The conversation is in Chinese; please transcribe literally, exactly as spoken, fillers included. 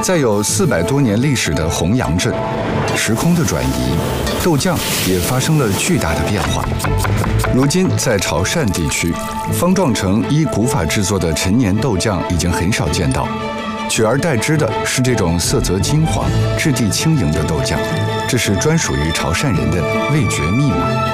在有四百多年历史的洪阳镇，时空的转移，豆酱也发生了巨大的变化。如今在潮汕地区，方状城依古法制作的陈年豆酱已经很少见到，取而代之的是这种色泽金黄、质地轻盈的豆酱，这是专属于潮汕人的味觉密码。